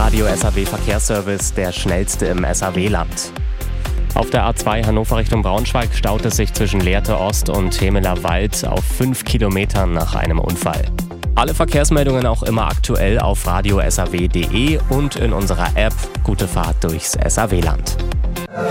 Radio SAW Verkehrsservice, der schnellste im SAW-Land. Auf der A2 Hannover Richtung Braunschweig staut es sich zwischen Lehrte Ost und Hemeler Wald auf 5 Kilometern nach einem Unfall. Alle Verkehrsmeldungen auch immer aktuell auf radiosaw.de und in unserer App. Gute Fahrt durchs SAW-Land.